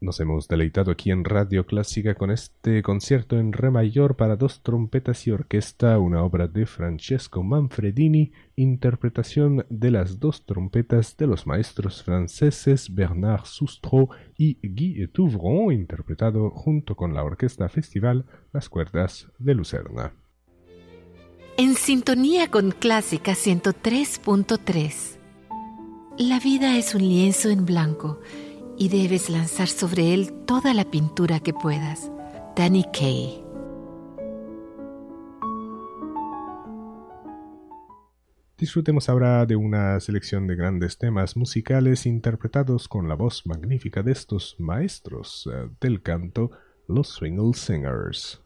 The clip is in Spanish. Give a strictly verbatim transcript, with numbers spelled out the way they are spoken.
Nos hemos deleitado aquí en Radio Clásica con este concierto en re mayor para dos trompetas y orquesta, una obra de Francesco Manfredini, interpretación de las dos trompetas de los maestros franceses Bernard Sustro y Guy Touvron, interpretado junto con la Orquesta Festival Las Cuerdas de Lucerna. En sintonía con Clásica ciento tres punto tres. La vida es un lienzo en blanco y debes lanzar sobre él toda la pintura que puedas. Danny Kaye. Disfrutemos ahora de una selección de grandes temas musicales interpretados con la voz magnífica de estos maestros uh, del canto, los Swingle Singers.